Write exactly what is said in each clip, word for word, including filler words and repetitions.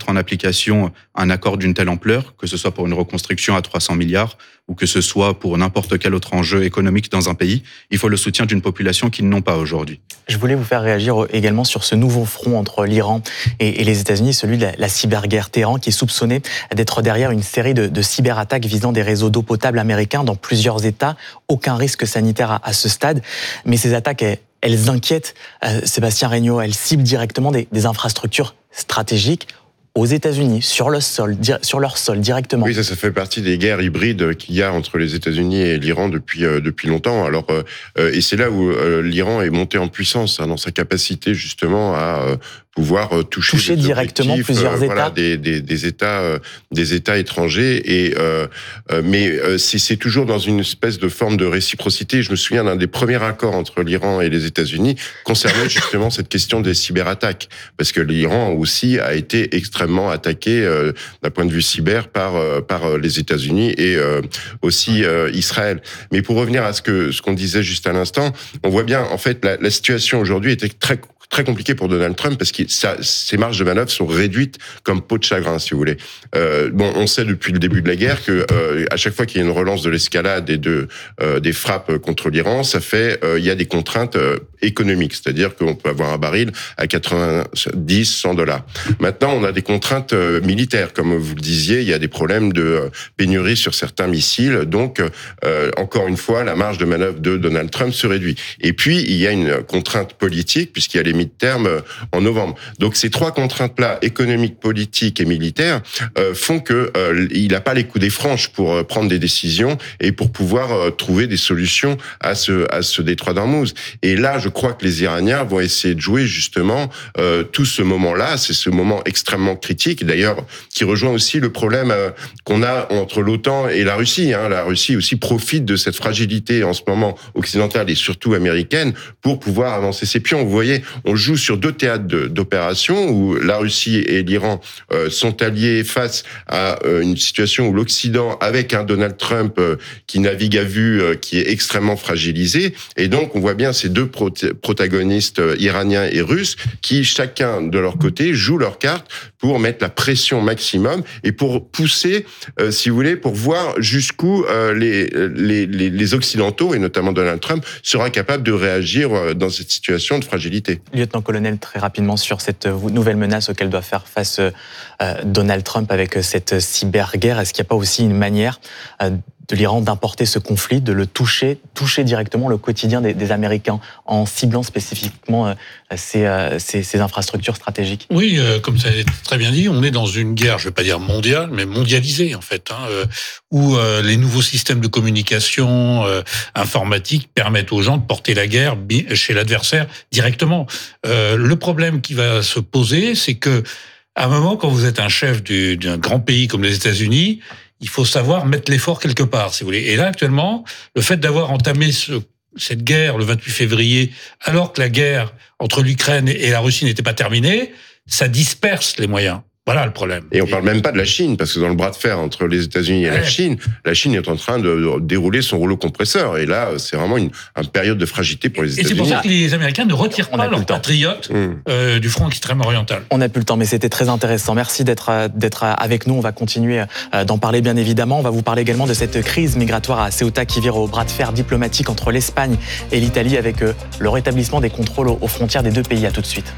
mettre en application un accord d'une telle ampleur, que ce soit pour une reconstruction à trois cents milliards ou que ce soit pour n'importe quel autre enjeu économique dans un pays, il faut le soutien d'une population qu'ils n'ont pas aujourd'hui. Je voulais vous faire réagir également sur ce nouveau front entre l'Iran et, et les États-Unis, celui de la, la cyberguerre. Téhéran qui est soupçonné d'être derrière une série de, de cyberattaques visant des réseaux d'eau potable américains dans plusieurs États. Aucun risque sanitaire à, à ce stade, mais ces attaques, elles, elles inquiètent. Euh, Sébastien Regnault, elles ciblent directement des, des infrastructures stratégiques aux États-Unis, sur leur sol, sur leur sol directement. Oui, ça, ça fait partie des guerres hybrides qu'il y a entre les États-Unis et l'Iran depuis euh, depuis longtemps. Alors, euh, et c'est là où euh, l'Iran est monté en puissance, hein, dans sa capacité justement à euh, pouvoir euh, toucher, toucher directement plusieurs euh, États, voilà, des, des, des États, euh, des États étrangers. Et euh, euh, mais euh, c'est, c'est toujours dans une espèce de forme de réciprocité. Je me souviens d'un des premiers accords entre l'Iran et les États-Unis concernait justement cette question des cyberattaques, parce que l'Iran aussi a été extrêmement attaqué euh, d'un point de vue cyber par euh, par les États-Unis et euh, aussi euh, Israël. Mais pour revenir à ce que ce qu'on disait juste à l'instant, on voit bien en fait la, la situation aujourd'hui était très très compliqué pour Donald Trump parce que ça, ses marges de manœuvre sont réduites comme peau de chagrin, si vous voulez. Euh, bon, on sait depuis le début de la guerre que euh, à chaque fois qu'il y a une relance de l'escalade et de euh, des frappes contre l'Iran, ça fait euh, il y a des contraintes euh, économiques, c'est-à-dire qu'on peut avoir un baril à quatre-vingt-dix, cent dollars. Maintenant, on a des contraintes euh, militaires, comme vous le disiez, il y a des problèmes de euh, pénurie sur certains missiles, donc euh, encore une fois, la marge de manœuvre de Donald Trump se réduit. Et puis, il y a une contrainte politique puisqu'il y a les mi-termes en novembre. Donc ces trois contraintes-là, économiques, politiques et militaires, euh, font que euh, il n'a pas les coudées franches pour euh, prendre des décisions et pour pouvoir euh, trouver des solutions à ce à ce détroit d'Ormuz. Et là, je crois que les Iraniens vont essayer de jouer justement euh, tout ce moment-là. C'est ce moment extrêmement critique, d'ailleurs, qui rejoint aussi le problème euh, qu'on a entre l'OTAN et la Russie. Hein. La Russie aussi profite de cette fragilité en ce moment occidentale et surtout américaine pour pouvoir avancer ses pions. Vous voyez, on joue sur deux théâtres de, d'opération où la Russie et l'Iran euh, sont alliés face à euh, une situation où l'Occident, avec un Donald Trump euh, qui navigue à vue, euh, qui est extrêmement fragilisé, et donc on voit bien ces deux pro- protagonistes euh, iraniens et russes qui, chacun de leur côté, jouent leurs cartes pour mettre la pression maximum et pour pousser, euh, si vous voulez, pour voir jusqu'où euh, les, les, les, les Occidentaux, et notamment Donald Trump, sera capable de réagir euh, dans cette situation de fragilité. Lieutenant-colonel, très rapidement sur cette nouvelle menace auquel doit faire face euh, Donald Trump avec cette cyberguerre, est-ce qu'il n'y a pas aussi une manière euh, de l'Iran d'importer ce conflit, de le toucher, toucher directement le quotidien des, des Américains en ciblant spécifiquement euh, ces, euh, ces, ces infrastructures stratégiques? Oui, euh, comme ça a été très bien dit, on est dans une guerre, je ne vais pas dire mondiale, mais mondialisée en fait, hein, euh, où euh, les nouveaux systèmes de communication euh, informatique permettent aux gens de porter la guerre chez l'adversaire directement. Euh, le problème qui va se poser, c'est que à un moment, quand vous êtes un chef du, d'un grand pays comme les États-Unis, il faut savoir mettre l'effort quelque part, si vous voulez. Et là, actuellement, le fait d'avoir entamé ce, cette guerre le vingt-huit février, alors que la guerre entre l'Ukraine et la Russie n'était pas terminée, ça disperse les moyens. Voilà le problème. Et on parle même pas de la Chine, parce que dans le bras de fer entre les États-Unis et ouais. la Chine, la Chine est en train de dérouler son rouleau compresseur. Et là, c'est vraiment une, une période de fragilité pour les États-Unis. Et c'est pour ça que les Américains ne retirent pas leurs patriotes mmh. euh, du front extrême-oriental. On n'a plus le temps, mais c'était très intéressant. Merci d'être, d'être avec nous. On va continuer d'en parler, bien évidemment. On va vous parler également de cette crise migratoire à Ceuta qui vire au bras de fer diplomatique entre l'Espagne et l'Italie avec le rétablissement des contrôles aux frontières des deux pays. À tout de suite.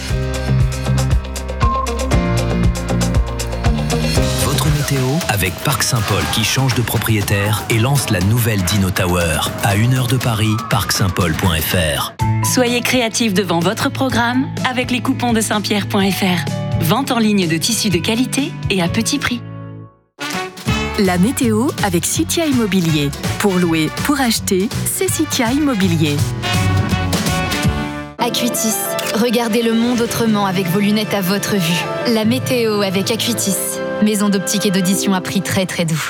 Avec Parc Saint-Paul qui change de propriétaire et lance la nouvelle Dino Tower. À une heure de Paris, parc saint paul point f r. Soyez créatifs devant votre programme avec les coupons de saint pierre point f r. Vente en ligne de tissus de qualité et à petit prix. La météo avec Citia Immobilier. Pour louer, pour acheter, c'est Citia Immobilier. Acuitis. Regardez le monde autrement avec vos lunettes à votre vue. La météo avec Acuitis. Maison d'optique et d'audition à prix très très doux.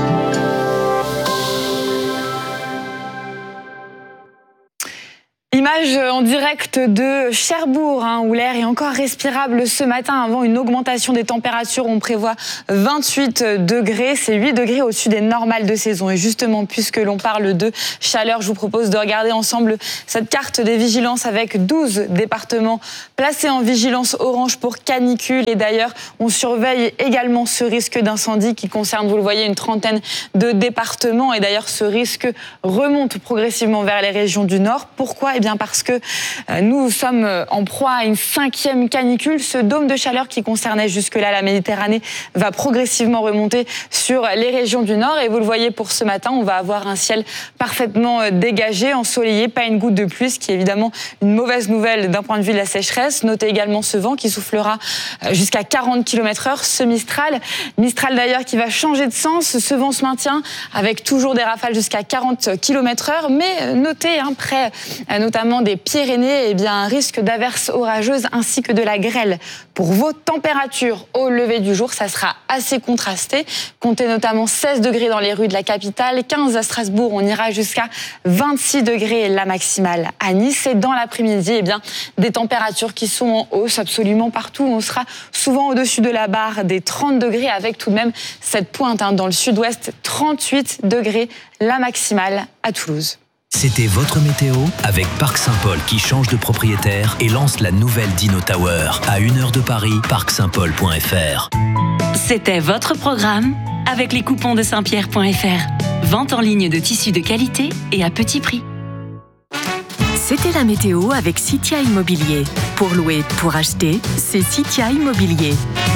Image Image en direct de Cherbourg, hein, où l'air est encore respirable ce matin avant une augmentation des températures. On prévoit vingt-huit degrés, c'est huit degrés au-dessus des normales de saison. Et justement, puisque l'on parle de chaleur, je vous propose de regarder ensemble cette carte des vigilances avec douze départements placés en vigilance orange pour canicule. Et d'ailleurs, on surveille également ce risque d'incendie qui concerne, vous le voyez, une trentaine de départements. Et d'ailleurs, ce risque remonte progressivement vers les régions du Nord. Pourquoi ? Eh bien parce que nous sommes en proie à une cinquième canicule. Ce dôme de chaleur qui concernait jusque-là la Méditerranée va progressivement remonter sur les régions du Nord. Et vous le voyez pour ce matin, on va avoir un ciel parfaitement dégagé, ensoleillé, pas une goutte de pluie, ce qui est évidemment une mauvaise nouvelle d'un point de vue de la sécheresse. Notez également ce vent qui soufflera jusqu'à quarante kilomètres heure, ce Mistral. Mistral d'ailleurs qui va changer de sens. Ce vent se maintient avec toujours des rafales jusqu'à quarante kilomètres heure. Mais notez, hein, près notamment des Pyrénées, eh bien, un risque d'averses orageuses ainsi que de la grêle. Pour vos températures au lever du jour, ça sera assez contrasté. Comptez notamment seize degrés dans les rues de la capitale, quinze à Strasbourg, on ira jusqu'à vingt-six degrés la maximale à Nice. Et dans l'après-midi, eh bien, des températures qui sont en hausse absolument partout. On sera souvent au-dessus de la barre des trente degrés avec tout de même cette pointe, hein, dans le sud-ouest, trente-huit degrés la maximale à Toulouse. C'était votre météo avec Parc Saint-Paul qui change de propriétaire et lance la nouvelle Dino Tower à une heure de Paris, parc saint paul point f r. C'était votre programme avec les coupons de saint pierre point f r. Vente en ligne de tissus de qualité et à petit prix. C'était la météo avec Citia Immobilier. Pour louer, pour acheter, c'est Citia Immobilier.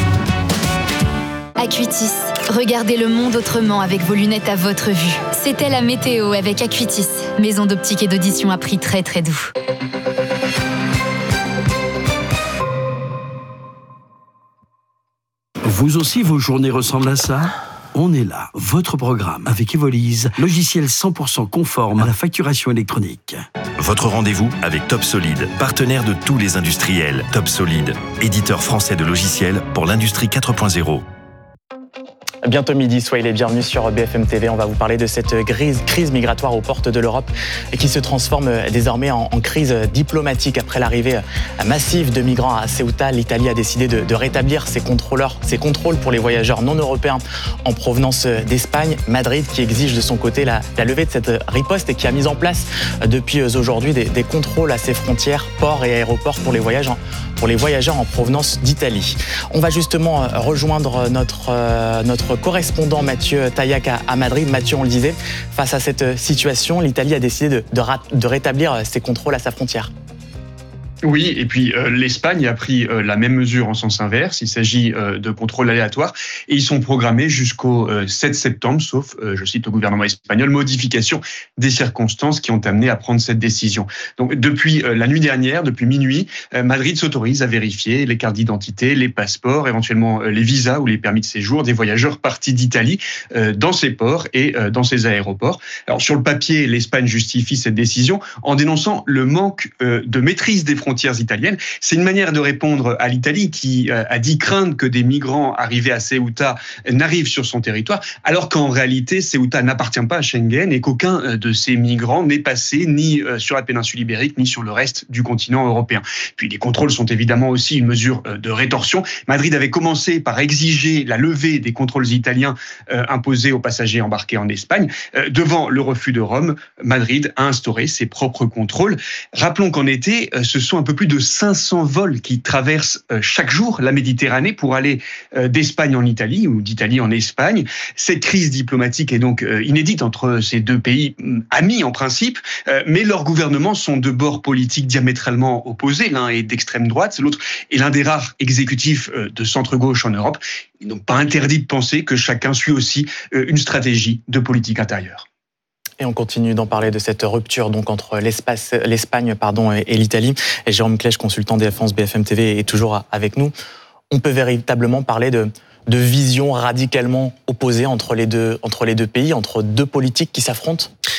Acuitis, regardez le monde autrement avec vos lunettes à votre vue. C'était la météo avec Acuitis, maison d'optique et d'audition à prix très très doux. Vous aussi, vos journées ressemblent à ça ? On est là, votre programme avec Evolise, logiciel cent pour cent conforme à la facturation électronique. Votre rendez-vous avec Top Solid, partenaire de tous les industriels. Top Solid, éditeur français de logiciels pour l'industrie quatre point zéro. Bientôt midi, soyez les bienvenus sur B F M T V. On va vous parler de cette crise, crise migratoire aux portes de l'Europe et qui se transforme désormais en, en crise diplomatique. Après l'arrivée massive de migrants à Ceuta, l'Italie a décidé de, de rétablir ses contrôleurs, ses contrôles pour les voyageurs non européens en provenance d'Espagne. Madrid qui exige de son côté la, la levée de cette riposte et qui a mis en place depuis aujourd'hui des, des contrôles à ses frontières, ports et aéroports pour les voyageurs, pour les voyageurs en provenance d'Italie. On va justement rejoindre notre, notre correspondant Mathieu Taillac à Madrid. Mathieu, on le disait, face à cette situation, l'Italie a décidé de, de, de rétablir ses contrôles à sa frontière. Oui, et puis euh, l'Espagne a pris euh, la même mesure en sens inverse. Il s'agit euh, de contrôles aléatoires et ils sont programmés jusqu'au euh, sept septembre, sauf, euh, je cite le gouvernement espagnol, modification des circonstances qui ont amené à prendre cette décision. Donc depuis euh, la nuit dernière, depuis minuit, euh, Madrid s'autorise à vérifier les cartes d'identité, les passeports, éventuellement euh, les visas ou les permis de séjour des voyageurs partis d'Italie euh, dans ces ports et euh, dans ces aéroports. Alors sur le papier, l'Espagne justifie cette décision en dénonçant le manque euh, de maîtrise des frontières italiennes. C'est une manière de répondre à l'Italie qui a dit craindre que des migrants arrivés à Ceuta n'arrivent sur son territoire, alors qu'en réalité, Ceuta n'appartient pas à Schengen et qu'aucun de ces migrants n'est passé ni sur la péninsule ibérique ni sur le reste du continent européen. Puis les contrôles sont évidemment aussi une mesure de rétorsion. Madrid avait commencé par exiger la levée des contrôles italiens imposés aux passagers embarqués en Espagne. Devant le refus de Rome, Madrid a instauré ses propres contrôles. Rappelons qu'en été, ce sont un peu plus de cinq cents vols qui traversent chaque jour la Méditerranée pour aller d'Espagne en Italie ou d'Italie en Espagne. Cette crise diplomatique est donc inédite entre ces deux pays amis en principe, mais leurs gouvernements sont de bords politiques diamétralement opposés. L'un est d'extrême droite, l'autre est l'un des rares exécutifs de centre-gauche en Europe. Il n'est donc pas interdit de penser que chacun suit aussi une stratégie de politique intérieure. Et on continue d'en parler de cette rupture donc entre l'Espagne pardon, et l'Italie. Et Jérôme Clèche, consultant D F onze B F M T V, est toujours avec nous. On peut véritablement parler de, de visions radicalement opposées entre les, deux, entre les deux pays, entre deux politiques qui s'affrontent ?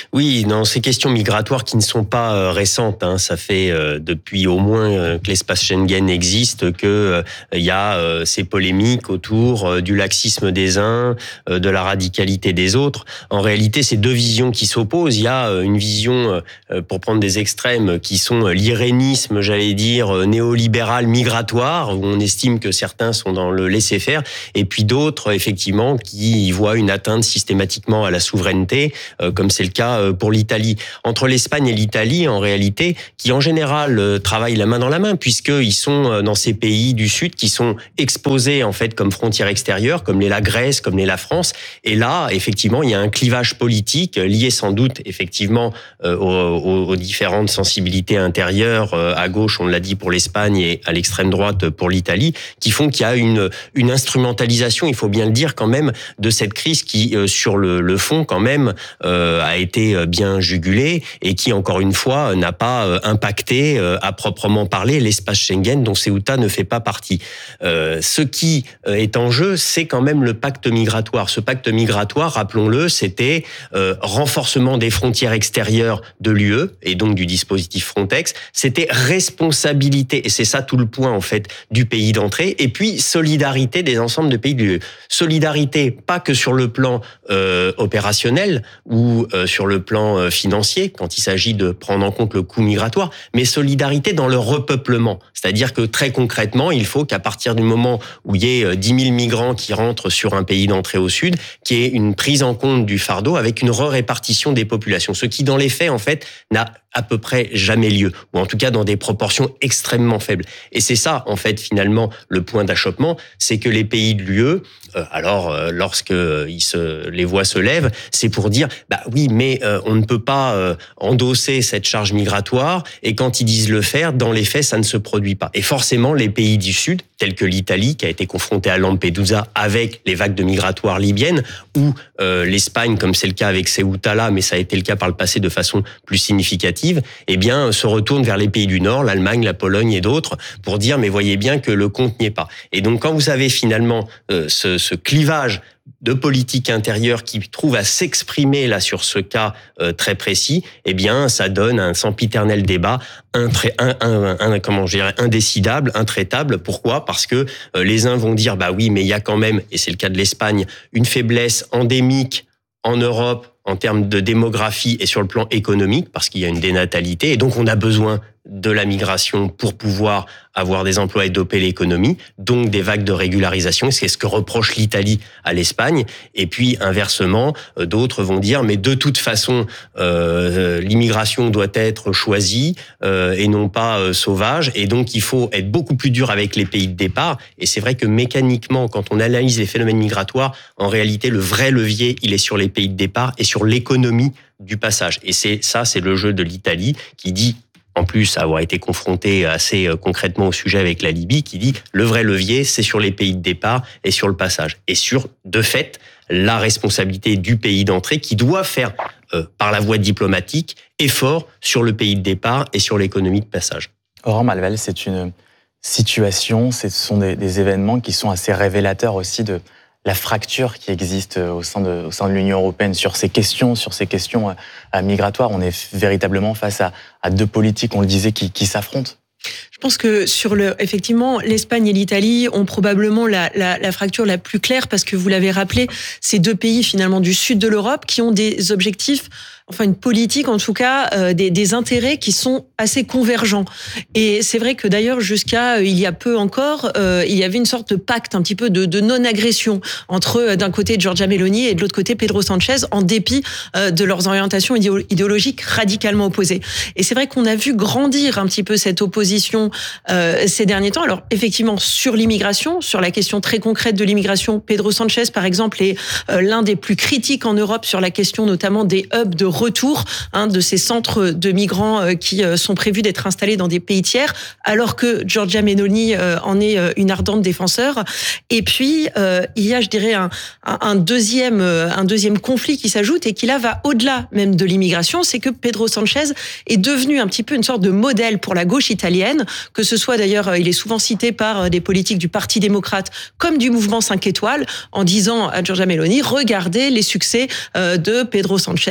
Oui, dans ces questions migratoires qui ne sont pas euh, récentes, hein, ça fait euh, depuis au moins euh, que l'espace Schengen existe que euh, il y a euh, ces polémiques autour euh, du laxisme des uns, euh, de la radicalité des autres. En réalité, c'est deux visions qui s'opposent. Il y a euh, une vision, euh, pour prendre des extrêmes, qui sont l'irénisme, j'allais dire, euh, néolibéral migratoire, où on estime que certains sont dans le laisser-faire, et puis d'autres, effectivement, qui y voient une atteinte systématiquement à la souveraineté, euh, comme c'est le cas pour l'Italie. Entre l'Espagne et l'Italie, en réalité, qui en général travaillent la main dans la main, puisqu'ils sont dans ces pays du Sud qui sont exposés en fait comme frontières extérieures, comme l'est la Grèce, comme l'est la France. Et là, effectivement, il y a un clivage politique lié sans doute effectivement euh, aux, aux différentes sensibilités intérieures, euh, à gauche, on l'a dit pour l'Espagne, et à l'extrême droite pour l'Italie, qui font qu'il y a une, une instrumentalisation, il faut bien le dire quand même, de cette crise qui, euh, sur le, le fond quand même, euh, a été bien jugulée et qui, encore une fois, n'a pas impacté à proprement parler l'espace Schengen dont Ceuta ne fait pas partie. Euh, ce qui est en jeu, c'est quand même le pacte migratoire. Ce pacte migratoire, rappelons-le, c'était euh, renforcement des frontières extérieures de l'U E et donc du dispositif Frontex. C'était responsabilité, et c'est ça tout le point en fait, du pays d'entrée, et puis solidarité des ensembles de pays de l'U E. Solidarité, pas que sur le plan euh, opérationnel ou euh, sur le plan financier, quand il s'agit de prendre en compte le coût migratoire, mais solidarité dans le repeuplement. C'est-à-dire que très concrètement, il faut qu'à partir du moment où il y ait dix mille migrants qui rentrent sur un pays d'entrée au sud, qu'il y ait une prise en compte du fardeau avec une re-répartition des populations. Ce qui, dans les faits, en fait, n'a à peu près jamais lieu, ou en tout cas dans des proportions extrêmement faibles. Et c'est ça, en fait, finalement, le point d'achoppement, c'est que les pays de l'U E, euh, alors, euh, lorsque euh, ils se, les voix se lèvent, c'est pour dire, bah oui, mais euh, on ne peut pas euh, endosser cette charge migratoire, et quand ils disent le faire, dans les faits, ça ne se produit pas. Et forcément, les pays du Sud, tels que l'Italie, qui a été confrontée à Lampedusa avec les vagues de migratoires libyennes, ou euh, l'Espagne, comme c'est le cas avec Ceuta là, mais ça a été le cas par le passé de façon plus significative, eh bien, se retourne vers les pays du Nord, l'Allemagne, la Pologne et d'autres, pour dire, mais voyez bien que le compte n'y est pas. Et donc, quand vous avez finalement euh, ce, ce clivage de politique intérieure qui trouve à s'exprimer là sur ce cas euh, très précis, eh bien, ça donne un sempiternel débat intré, un, un, un, comment je dirais, indécidable, intraitable. Pourquoi ? Parce que euh, les uns vont dire, bah oui, mais il y a quand même, et c'est le cas de l'Espagne, une faiblesse endémique en Europe en termes de démographie et sur le plan économique, parce qu'il y a une dénatalité, et donc on a besoin de la migration pour pouvoir avoir des emplois et doper l'économie, donc des vagues de régularisation, c'est ce que reproche l'Italie à l'Espagne. Et puis, inversement, d'autres vont dire, mais de toute façon, euh, l'immigration doit être choisie euh, et non pas euh, sauvage, et donc il faut être beaucoup plus dur avec les pays de départ. Et c'est vrai que mécaniquement, quand on analyse les phénomènes migratoires, en réalité, le vrai levier, il est sur les pays de départ et sur l'économie du passage. Et c'est ça, c'est le jeu de l'Italie qui dit, en plus avoir été confronté assez concrètement au sujet avec la Libye, qui dit le vrai levier, c'est sur les pays de départ et sur le passage. Et sur, de fait, la responsabilité du pays d'entrée qui doit faire, euh, par la voie diplomatique, effort sur le pays de départ et sur l'économie de passage. Aurore Malval, c'est une situation, ce sont des, des événements qui sont assez révélateurs aussi de la fracture qui existe au sein de, au sein de l'Union européenne sur ces questions, sur ces questions euh, migratoires. On est véritablement face à, à deux politiques, on le disait, qui, qui s'affrontent. Je pense que sur le, effectivement, l'Espagne et l'Italie ont probablement la, la, la fracture la plus claire parce que vous l'avez rappelé, ces deux pays finalement du sud de l'Europe qui ont des objectifs, enfin une politique en tout cas, euh, des, des intérêts qui sont assez convergents. Et c'est vrai que d'ailleurs jusqu'à euh, il y a peu encore, euh, il y avait une sorte de pacte un petit peu de, de non-agression entre euh, d'un côté Giorgia Meloni et de l'autre côté Pedro Sanchez, en dépit euh, de leurs orientations idéo- idéologiques radicalement opposées. Et c'est vrai qu'on a vu grandir un petit peu cette opposition euh, ces derniers temps. Alors effectivement sur l'immigration, sur la question très concrète de l'immigration, Pedro Sanchez par exemple est euh, l'un des plus critiques en Europe sur la question notamment des hubs de retour, hein, de ces centres de migrants euh, qui euh, sont prévus d'être installés dans des pays tiers, alors que Giorgia Meloni euh, en est euh, une ardente défenseur. Et puis euh, il y a, je dirais, un, un deuxième, euh, un deuxième conflit qui s'ajoute et qui là va au-delà même de l'immigration, c'est que Pedro Sanchez est devenu un petit peu une sorte de modèle pour la gauche italienne, que ce soit d'ailleurs, il est souvent cité par des politiques du Parti démocrate comme du mouvement cinq étoiles, en disant à Giorgia Meloni, regardez les succès euh, de Pedro Sanchez, les succès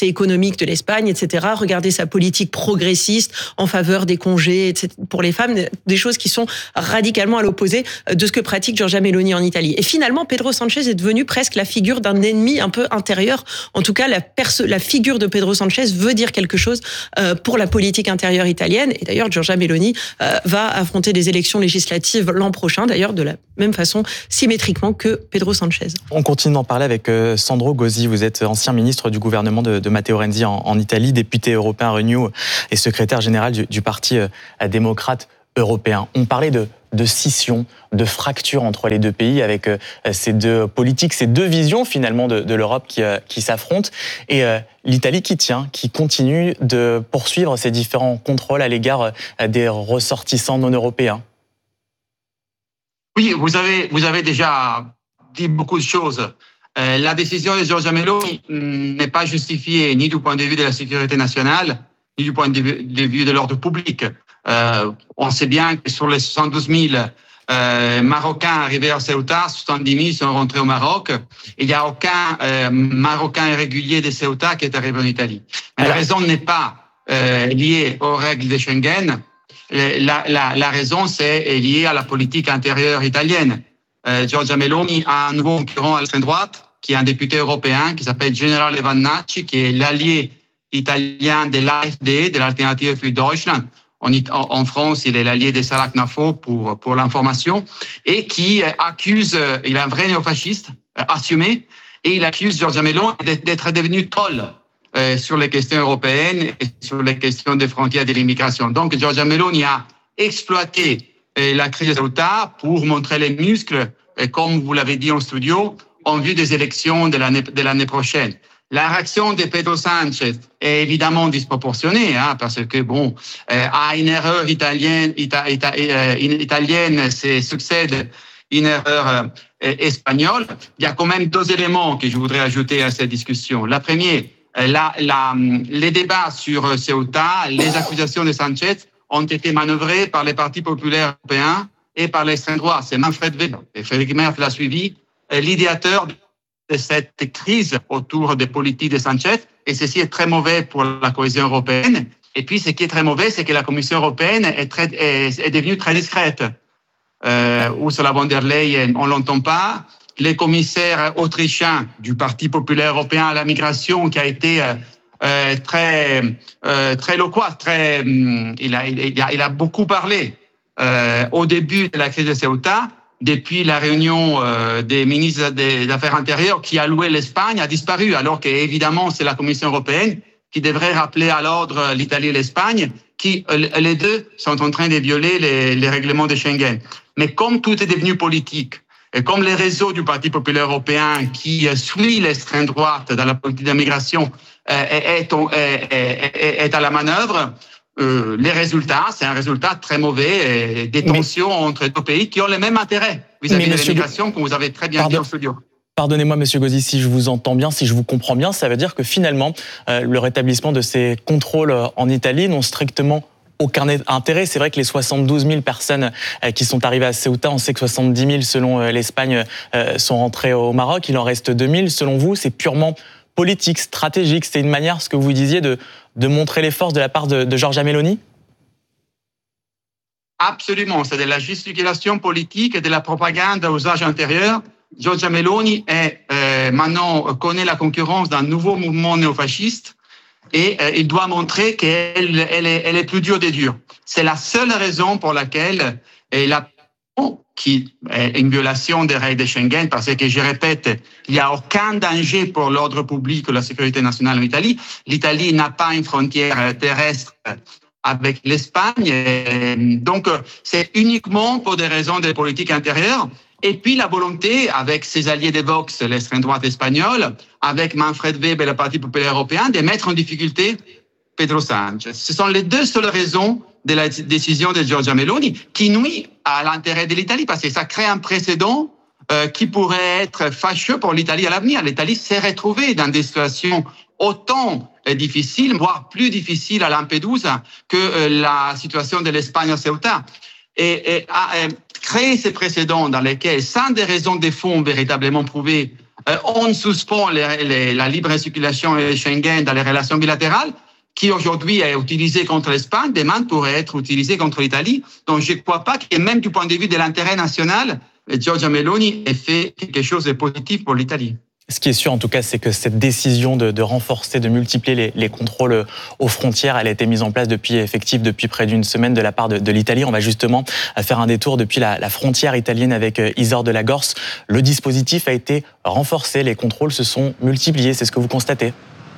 succès économique de l'Espagne, et cetera. Regardez sa politique progressiste en faveur des congés et cetera pour les femmes, des choses qui sont radicalement à l'opposé de ce que pratique Giorgia Meloni en Italie. Et finalement, Pedro Sanchez est devenu presque la figure d'un ennemi un peu intérieur. En tout cas, la, perso- la figure de Pedro Sanchez veut dire quelque chose euh, pour la politique intérieure italienne. Et d'ailleurs, Giorgia Meloni euh, va affronter des élections législatives l'an prochain, d'ailleurs de la même façon, symétriquement que Pedro Sanchez. On continue d'en parler avec euh, Sandro Gozi. Vous êtes ancien ministre du gouvernement de, de Matteo Renzi en, en Italie, député européen Renew et secrétaire général du, du Parti euh, démocrate européen. On parlait de, de scission, de fracture entre les deux pays avec euh, ces deux politiques, ces deux visions finalement de, de l'Europe qui, euh, qui s'affrontent. Et euh, l'Italie qui tient, qui continue de poursuivre ces différents contrôles à l'égard euh, des ressortissants non européens. Oui, vous avez, vous avez déjà dit beaucoup de choses. Euh, la décision de Giorgia Meloni n'est pas justifiée ni du point de vue de la sécurité nationale, ni du point de vue de, vue de l'ordre public. Euh, on sait bien que sur les soixante-douze mille euh, Marocains arrivés à Ceuta, soixante-dix mille sont rentrés au Maroc. Il n'y a aucun euh, Marocain irrégulier de Ceuta qui est arrivé en Italie. Mais la raison n'est pas euh, liée aux règles de Schengen. La, la, la raison, c'est liée à la politique intérieure italienne. Euh, Giorgia Meloni a un nouveau concurrent à l'extrême droite, qui est un député européen, qui s'appelle Generale Vannacci, qui est l'allié italien de l'A F D, de l'Alternative für Deutschland. En, en France, il est l'allié de Salah Knafo pour, pour l'information, et qui accuse, il est un vrai néofasciste, assumé, et il accuse Giorgia Meloni d'être devenu troll euh, sur les questions européennes et sur les questions des frontières et de l'immigration. Donc, Giorgia Meloni a exploité euh, la crise de Ceuta pour montrer les muscles, et comme vous l'avez dit en studio, en vue des élections de l'année, de l'année prochaine. La réaction de Pedro Sanchez est évidemment disproportionnée, hein, parce que bon, euh, à une erreur italienne, ita, ita, euh, italienne, se succède une erreur euh, espagnole. Il y a quand même deux éléments que je voudrais ajouter à cette discussion. La première, la, la, les débats sur Ceuta, les accusations de Sanchez ont été manœuvrées par les partis populaires européens et par l'extrême droite. C'est Manfred Weber, et Friedrich Merz l'a suivi, l'idéateur de cette crise autour des politiques de Sanchez, et ceci est très mauvais pour la cohésion européenne. Et puis, ce qui est très mauvais, c'est que la Commission européenne est, très, est, est devenue très discrète. Euh, Ursula von der Leyen, on l'entend pas. Les commissaires autrichiens du Parti populaire européen à la migration, qui a été euh, très euh, très loquace, très, il a, il a, il a beaucoup parlé euh, au début de la crise de Ceuta. Depuis la réunion euh, des ministres des Affaires intérieures qui a loué l'Espagne a disparu, alors qu'évidemment, c'est la Commission européenne qui devrait rappeler à l'ordre l'Italie et l'Espagne, qui, euh, les deux, sont en train de violer les, les règlements de Schengen. Mais comme tout est devenu politique, et comme les réseaux du Parti populaire européen qui euh, suit l'extrême droite dans la politique d'immigration euh, est, est, est, est à la manœuvre, Euh, les résultats, c'est un résultat très mauvais, et des tensions mais, entre deux pays qui ont les mêmes intérêts vis-à-vis de l'immigration, comme vous avez très bien Pardon. dit en studio. Pardonnez-moi, Monsieur Gozi, si je vous entends bien, si je vous comprends bien, ça veut dire que finalement, euh, le rétablissement de ces contrôles en Italie n'ont strictement aucun intérêt. C'est vrai que les soixante-douze mille personnes euh, qui sont arrivées à Ceuta, on sait que soixante-dix mille selon euh, l'Espagne euh, sont rentrées au Maroc, il en reste deux mille. Selon vous, c'est purement politique, stratégique, c'est une manière, ce que vous disiez, de, de montrer les forces de la part de, de Giorgia Meloni? Absolument, c'est de la gesticulation politique et de la propagande à usage intérieur. Giorgia Meloni est, euh, maintenant connaît la concurrence d'un nouveau mouvement néofasciste et euh, il doit montrer qu'elle elle est, elle est plus dure des durs. C'est la seule raison pour laquelle elle a qui est une violation des règles de Schengen, parce que, je répète, il n'y a aucun danger pour l'ordre public ou la sécurité nationale en Italie. L'Italie n'a pas une frontière terrestre avec l'Espagne. Donc, c'est uniquement pour des raisons de politique intérieure. Et puis, la volonté, avec ses alliés de Vox, l'extrême droite espagnole, avec Manfred Weber et le Parti populaire européen, de mettre en difficulté Pedro Sanchez. Ce sont les deux seules raisons de la décision de Giorgia Meloni, qui nuit à l'intérêt de l'Italie, parce que ça crée un précédent euh, qui pourrait être fâcheux pour l'Italie à l'avenir. L'Italie s'est retrouvée dans des situations autant difficiles, voire plus difficiles à Lampedusa que euh, la situation de l'Espagne à Ceuta. Et, et à, euh, créer ces précédents dans lesquels, sans des raisons de fond véritablement prouvées, Euh, on suspend les, les, la libre circulation et Schengen dans les relations bilatérales, qui aujourd'hui est utilisé contre l'Espagne, demain pourrait être utilisé contre l'Italie. Donc je ne crois pas que même du point de vue de l'intérêt national, Giorgia Meloni ait fait quelque chose de positif pour l'Italie. Ce qui est sûr, en tout cas, c'est que cette décision de, de renforcer, de multiplier les, les contrôles aux frontières, elle a été mise en place depuis, effective depuis près d'une semaine de la part de, de l'Italie. On va justement faire un détour depuis la, la frontière italienne avec Isor de la Gorce. Le dispositif a été renforcé, les contrôles se sont multipliés. C'est ce que vous constatez ?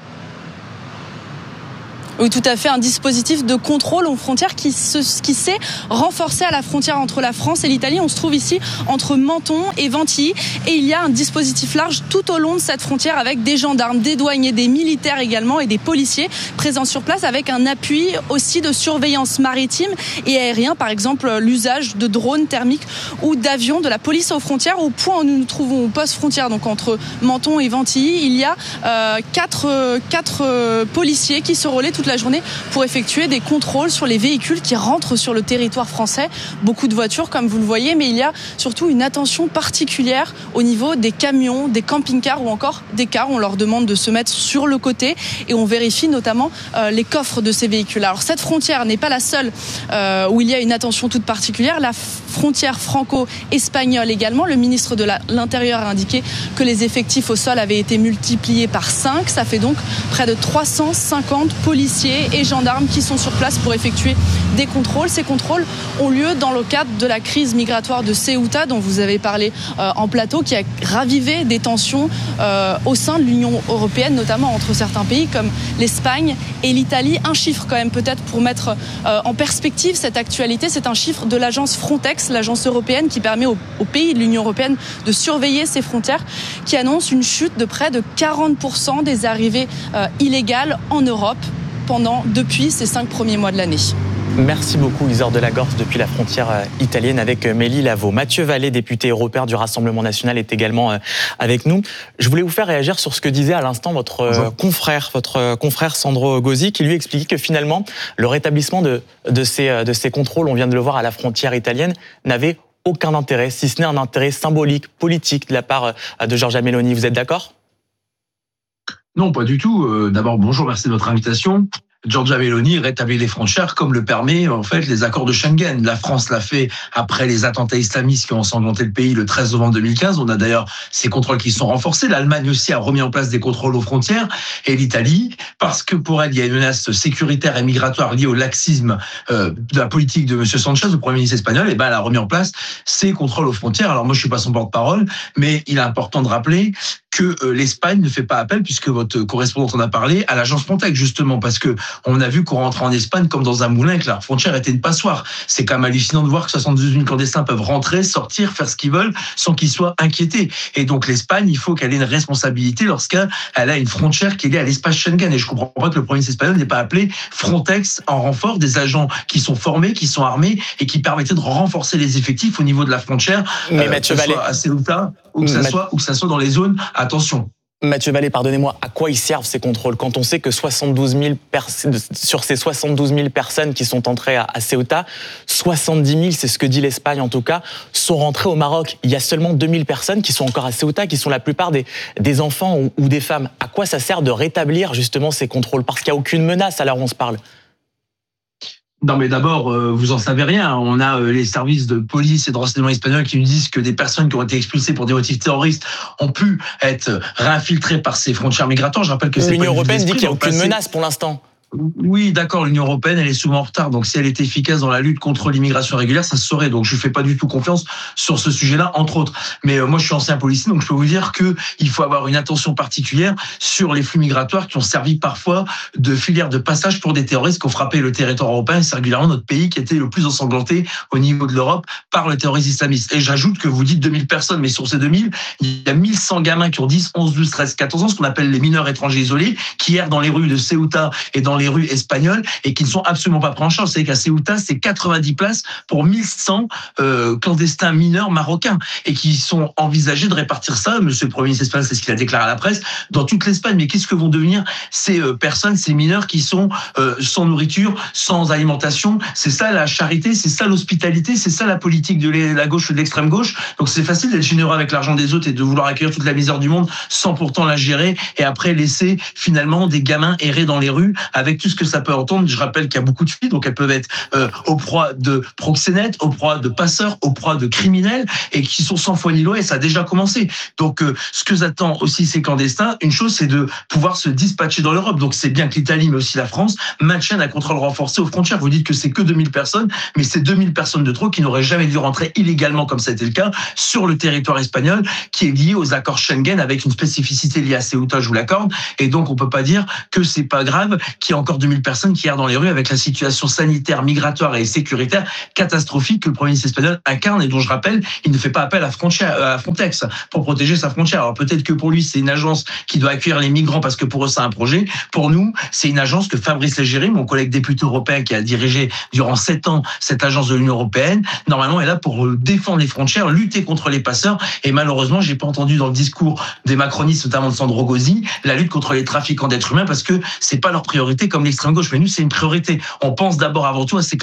Oui, tout à fait. Un dispositif de contrôle aux frontières qui, se, qui s'est renforcé à la frontière entre la France et l'Italie. On se trouve ici entre Menton et Ventilly. Et il y a un dispositif large tout au long de cette frontière avec des gendarmes, des douaniers, des militaires également et des policiers présents sur place avec un appui aussi de surveillance maritime et aérien. Par exemple, l'usage de drones thermiques ou d'avions de la police aux frontières. Au point où nous nous trouvons au poste frontière, donc entre Menton et Ventilly, il y a euh, quatre, euh, quatre euh, policiers qui se relaient toute la journée pour effectuer des contrôles sur les véhicules qui rentrent sur le territoire français. Beaucoup de voitures, comme vous le voyez, mais il y a surtout une attention particulière au niveau des camions, des camping-cars ou encore des cars. On leur demande de se mettre sur le côté et on vérifie notamment euh, les coffres de ces véhicules. Alors cette frontière n'est pas la seule euh, où il y a une attention toute particulière. La frontière franco-espagnole également. Le ministre de la, l'Intérieur a indiqué que les effectifs au sol avaient été multipliés par cinq. Ça fait donc près de trois cent cinquante policiers et gendarmes qui sont sur place pour effectuer des contrôles. Ces contrôles ont lieu dans le cadre de la crise migratoire de Ceuta dont vous avez parlé euh, en plateau, qui a ravivé des tensions euh, au sein de l'Union européenne, notamment entre certains pays comme l'Espagne et l'Italie. Un chiffre quand même peut-être pour mettre euh, en perspective cette actualité, c'est un chiffre de l'agence Frontex, l'agence européenne qui permet aux, aux pays de l'Union européenne de surveiller ses frontières, qui annonce une chute de près de quarante pour cent des arrivées euh, illégales en Europe pendant, depuis ces cinq premiers mois de l'année. Merci beaucoup Isor de la Gorce depuis la frontière italienne avec Mélie Lavaux. Mathieu Vallée, député européen du Rassemblement national, est également avec nous. Je voulais vous faire réagir sur ce que disait à l'instant votre Bonjour. confrère, votre confrère Sandro Gozi, qui lui expliquait que finalement le rétablissement de, de, ces, de ces contrôles, on vient de le voir à la frontière italienne, n'avait aucun intérêt, si ce n'est un intérêt symbolique, politique de la part de Giorgia Meloni. Vous êtes d'accord ? Non, pas du tout. Euh, d'abord, bonjour, merci de votre invitation. Giorgia Meloni rétablit les frontières comme le permet en fait les accords de Schengen. La France l'a fait après les attentats islamistes qui ont ensanglanté le pays le treize novembre deux mille quinze. On a d'ailleurs ces contrôles qui sont renforcés. L'Allemagne aussi a remis en place des contrôles aux frontières et l'Italie, parce que pour elle il y a une menace sécuritaire et migratoire liée au laxisme euh, de la politique de M. Sanchez, le Premier ministre espagnol, et ben elle a remis en place ces contrôles aux frontières. Alors moi je suis pas son porte-parole, mais il est important de rappeler que euh, l'Espagne ne fait pas appel, puisque votre correspondante en a parlé, à l'agence Frontex, justement, parce que on a vu qu'on rentrait en Espagne comme dans un moulin, que la frontière était une passoire. C'est quand même hallucinant de voir que soixante-douze mille clandestins peuvent rentrer, sortir, faire ce qu'ils veulent, sans qu'ils soient inquiétés. Et donc l'Espagne, il faut qu'elle ait une responsabilité lorsqu'elle a une frontière qui est liée à l'espace Schengen. Et je comprends pas que le Premier ministre espagnol n'ait pas appelé Frontex en renfort, des agents qui sont formés, qui sont armés, et qui permettaient de renforcer les effectifs au niveau de la frontière, Mais euh, Mathieu que ce Vallée... soit à Ceuta, ou que ça Mathieu... soit, ou que ça soit dans les zones. Attention. Mathieu Vallée, pardonnez-moi, à quoi ils servent ces contrôles quand on sait que soixante-douze mille pers- sur ces soixante-douze mille personnes qui sont entrées à, à Ceuta, soixante-dix mille, c'est ce que dit l'Espagne en tout cas, sont rentrées au Maroc. Il y a seulement deux mille personnes qui sont encore à Ceuta, qui sont la plupart des, des enfants ou, ou des femmes. À quoi ça sert de rétablir justement ces contrôles ? Parce qu'il n'y a aucune menace à l'heure où on se parle. Non, mais d'abord, euh, vous en savez rien. On a euh, les services de police et de renseignement espagnols qui nous disent que des personnes qui ont été expulsées pour des motifs terroristes ont pu être réinfiltrées par ces frontières migratoires. Je rappelle que c'est l'Union européenne dit qu'il n'y a aucune menace pour l'instant. Oui, d'accord, l'Union européenne, elle est souvent en retard. Donc, si elle est efficace dans la lutte contre l'immigration régulière, ça se saurait. Donc, je ne fais pas du tout confiance sur ce sujet-là, entre autres. Mais euh, moi, je suis ancien policier, donc je peux vous dire qu'il faut avoir une attention particulière sur les flux migratoires qui ont servi parfois de filière de passage pour des terroristes qui ont frappé le territoire européen et singulièrement notre pays qui était le plus ensanglanté au niveau de l'Europe par le terrorisme islamiste. Et j'ajoute que vous dites deux mille personnes, mais sur ces deux mille, il y a mille cent gamins qui ont dix, onze, douze, treize, quatorze ans, ce qu'on appelle les mineurs étrangers isolés, qui errent dans les rues de Ceuta et dans les les rues espagnoles et qui ne sont absolument pas pris en charge. Vous savez qu'à Ceuta, c'est quatre-vingt-dix places pour mille cent euh, clandestins mineurs marocains et qui sont envisagés de répartir ça. Monsieur le Premier ministre espagnol, c'est ce qu'il a déclaré à la presse, dans toute l'Espagne. Mais qu'est-ce que vont devenir ces euh, personnes, ces mineurs qui sont euh, sans nourriture, sans alimentation? C'est ça la charité, c'est ça l'hospitalité, c'est ça la politique de la gauche ou de l'extrême gauche. Donc c'est facile d'être généreux avec l'argent des autres et de vouloir accueillir toute la misère du monde sans pourtant la gérer et après laisser finalement des gamins errer dans les rues avec tout ce que ça peut entendre. Je rappelle qu'il y a beaucoup de filles, donc elles peuvent être euh, au proie de proxénètes, au proie de passeurs, au proie de criminels et qui sont sans foi ni loi et ça a déjà commencé. Donc euh, ce que j'attends aussi ces clandestins, une chose c'est de pouvoir se dispatcher dans l'Europe. Donc c'est bien que l'Italie mais aussi la France maintiennent un contrôle renforcé aux frontières. Vous dites que c'est que deux mille personnes, mais c'est deux mille personnes de trop qui n'auraient jamais dû rentrer illégalement comme ça a été le cas sur le territoire espagnol qui est lié aux accords Schengen avec une spécificité liée à Ceuta, je vous l'accorde. Et donc on peut pas dire que c'est pas grave qu'il y ait encore deux mille personnes qui errent dans les rues avec la situation sanitaire, migratoire et sécuritaire catastrophique que le Premier ministre espagnol incarne et dont je rappelle, il ne fait pas appel à, frontière, à Frontex pour protéger sa frontière. Alors peut-être que pour lui, c'est une agence qui doit accueillir les migrants parce que pour eux, c'est un projet. Pour nous, c'est une agence que Fabrice Leggeri, mon collègue député européen qui a dirigé durant sept ans cette agence de l'Union européenne, normalement est là pour défendre les frontières, lutter contre les passeurs. Et malheureusement, j'ai pas entendu dans le discours des macronistes, notamment de Sandro Gozi, la lutte contre les trafiquants d'êtres humains parce que c'est pas leur priorité comme l'extrême gauche. Mais nous, c'est une priorité. On pense d'abord avant tout à ces